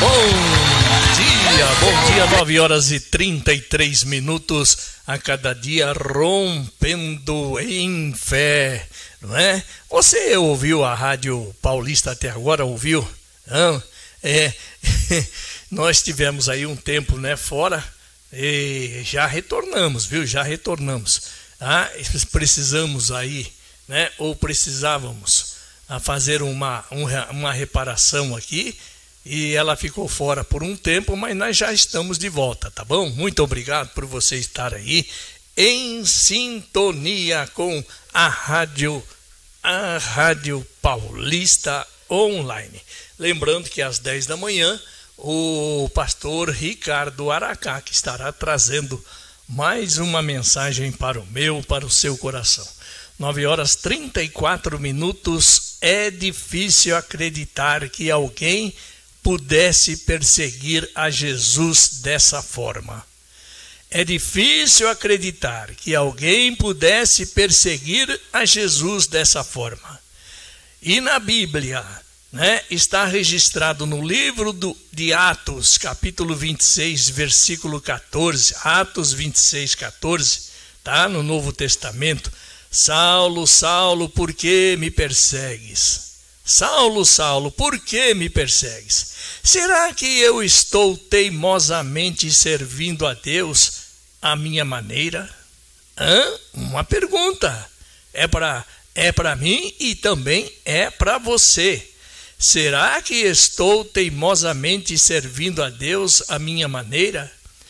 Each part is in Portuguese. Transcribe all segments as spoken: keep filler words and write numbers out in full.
Bom dia, bom dia, nove horas e trinta e três minutos, a cada dia rompendo em fé, não é? Você ouviu a Rádio Paulista até agora, ouviu? Não? É, nós tivemos aí um tempo, né, fora e já retornamos, viu? Já retornamos. Ah, precisamos aí, né, ou precisávamos a fazer uma, uma reparação aqui, e ela ficou fora por um tempo, mas nós já estamos de volta, tá bom? Muito obrigado por você estar aí em sintonia com a rádio, a Rádio Paulista Online. Lembrando que às dez da manhã, o pastor Ricardo Aracá, que estará trazendo mais uma mensagem para o meu, para o seu coração. nove horas e trinta e quatro minutos. É difícil acreditar que alguém pudesse perseguir a Jesus dessa forma. É difícil acreditar que alguém pudesse perseguir a Jesus dessa forma. E na Bíblia, né, está registrado no livro do, de Atos, capítulo vinte e seis, versículo quatorze, Atos vinte e seis, quatorze, tá? No Novo Testamento. Saulo, Saulo, por que me persegues? Saulo, Saulo, por que me persegues? Será que eu estou teimosamente servindo a Deus à minha maneira? Hã? Uma pergunta. É para é para mim e também é para você. Será que estou teimosamente servindo a Deus à minha maneira?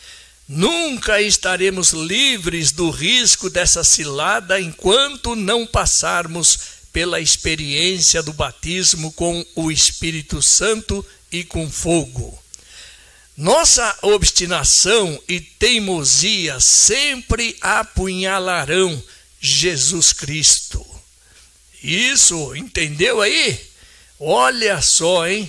Nunca estaremos livres do risco dessa cilada enquanto não passarmos pela experiência do batismo com o Espírito Santo e com fogo. Nossa obstinação e teimosia sempre apunhalarão Jesus Cristo. Isso, entendeu aí? Olha só, hein?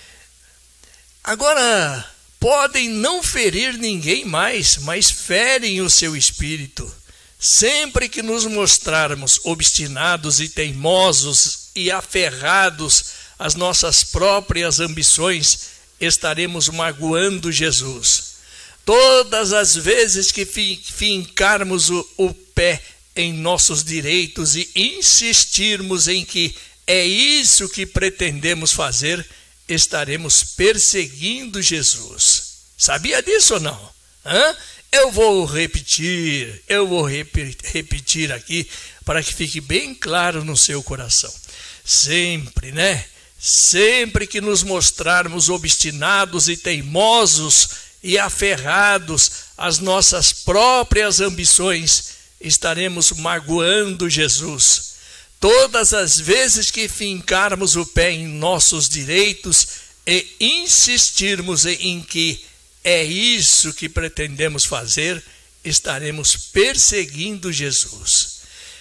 Agora, podem não ferir ninguém mais, mas ferem o seu espírito. Sempre que nos mostrarmos obstinados e teimosos e aferrados às nossas próprias ambições, estaremos magoando Jesus. Todas as vezes que fincarmos o, o pé em nossos direitos e insistirmos em que é isso que pretendemos fazer, estaremos perseguindo Jesus. Sabia disso ou não? Hã? Eu vou repetir, eu vou repetir aqui para que fique bem claro no seu coração. Sempre, né? Sempre que nos mostrarmos obstinados e teimosos e aferrados às nossas próprias ambições, estaremos magoando Jesus. Todas as vezes que fincarmos o pé em nossos direitos e insistirmos em que é isso que pretendemos fazer, estaremos perseguindo Jesus.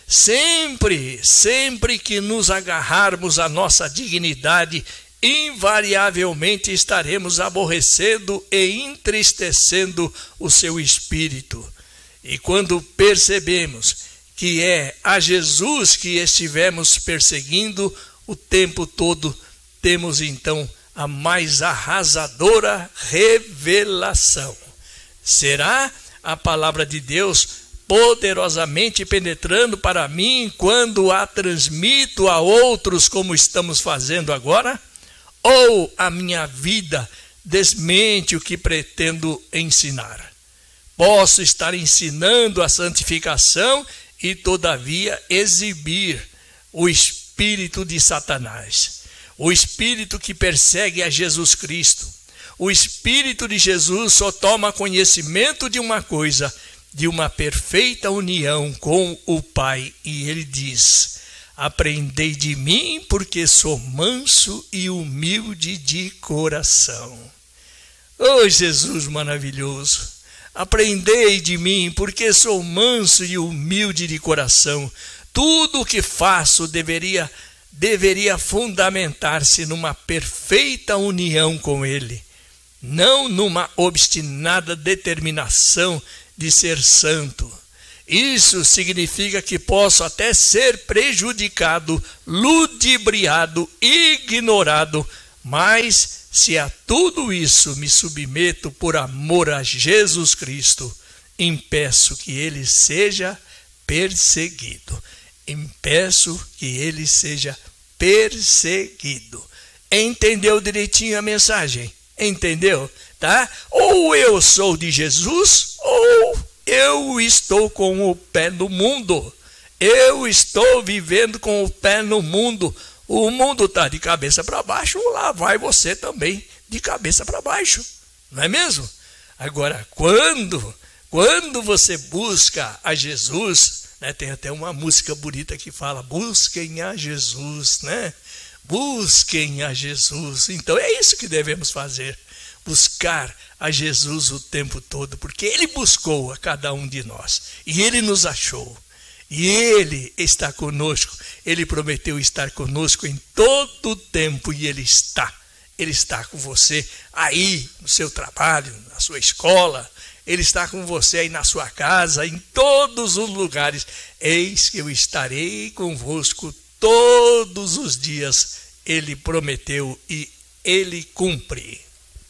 Sempre, sempre que nos agarrarmos à nossa dignidade, invariavelmente estaremos aborrecendo e entristecendo o seu espírito. E quando percebemos que é a Jesus que estivemos perseguindo o tempo todo, temos então a mais arrasadora revelação. Será a palavra de Deus poderosamente penetrando para mim quando a transmito a outros como estamos fazendo agora? Ou a minha vida desmente o que pretendo ensinar? Posso estar ensinando a santificação e todavia exibir o espírito de Satanás. O espírito que persegue a Jesus Cristo. O espírito de Jesus só toma conhecimento de uma coisa, de uma perfeita união com o Pai. E ele diz: aprendei de mim, porque sou manso e humilde de coração. Oh, Jesus maravilhoso! Aprendei de mim, porque sou manso e humilde de coração. Tudo o que faço deveria deveria fundamentar-se numa perfeita união com Ele, não numa obstinada determinação de ser santo. Isso significa que posso até ser prejudicado, ludibriado, ignorado, mas Se a tudo isso me submeto por amor a Jesus Cristo, impeço que ele seja perseguido. Impeço que ele seja perseguido. Entendeu direitinho a mensagem? Entendeu? Tá? Ou eu sou de Jesus, ou eu estou com o pé no mundo. Eu estou vivendo com o pé no mundo. O mundo está de cabeça para baixo, lá vai você também de cabeça para baixo. Não é mesmo? Agora, quando, quando você busca a Jesus, né, tem até uma música bonita que fala, busquem a Jesus, né? Busquem a Jesus. Então é isso que devemos fazer. Buscar a Jesus o tempo todo, porque ele buscou a cada um de nós e ele nos achou. E ele está conosco, ele prometeu estar conosco em todo o tempo e ele está. Ele está com você aí no seu trabalho, na sua escola, ele está com você aí na sua casa, em todos os lugares. Eis que eu estarei convosco todos os dias, ele prometeu e ele cumpre.